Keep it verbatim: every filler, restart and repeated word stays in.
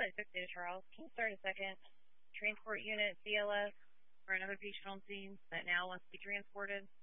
Charlie six Data Charles. Can you start a second transport unit C L S for another patient on scene that now wants to be transported?